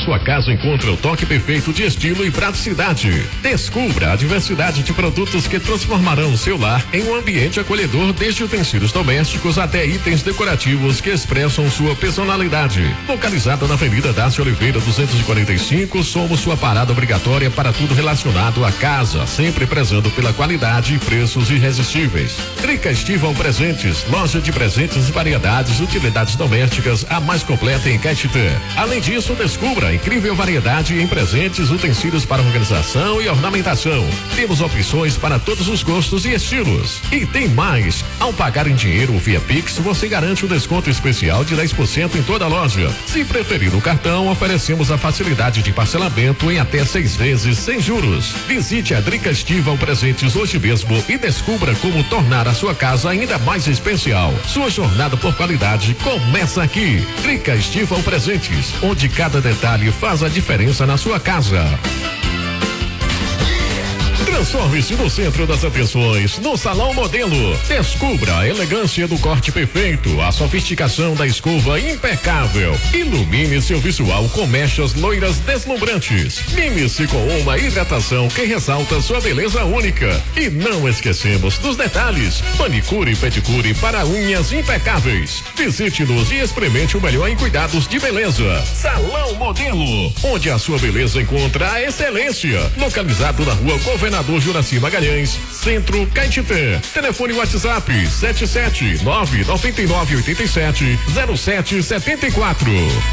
sua casa encontra o toque perfeito de estilo e praticidade. Descubra a diversidade de produtos que transformarão o seu lar em um ambiente acolhedor, desde utensílios domésticos até itens decorativos que expressam sua personalidade. Localizada na Avenida Dácio Oliveira 245, somos sua parada obrigatória para tudo relacionado à casa, sempre prezando pela qualidade e preços irresistíveis. Drica Estival Presentes, loja de presentes e variedades, utilidades domésticas, a mais completa em Caetité. Além disso, descubra a incrível variedade em presentes, utensílios para organização e ornamentação. Temos opções para todos os gostos e estilos. E tem mais! Ao pagar em dinheiro via Pix, você garante um desconto especial de 10% em toda a loja. Se preferir o cartão, oferecemos a facilidade de parcelamento em até 6 vezes sem juros. Visite a Drica Estival Presentes hoje mesmo e descubra como tornar a sua casa ainda mais especial. Sua jornada por qualidade começa aqui. Drica Estival Presentes, onde cada detalhe faz a diferença na sua casa. Transforme-se no centro das atenções, no Salão Modelo. Descubra a elegância do corte perfeito, a sofisticação da escova impecável. Ilumine seu visual com mechas loiras deslumbrantes. Mime-se com uma hidratação que ressalta sua beleza única. E não esquecemos dos detalhes: manicure e pedicure para unhas impecáveis. Visite-nos e experimente o melhor em cuidados de beleza. Salão Modelo, onde a sua beleza encontra a excelência. Localizado na Rua Governador Juraci Magalhães, Centro, Caetité. Telefone WhatsApp 77999870774.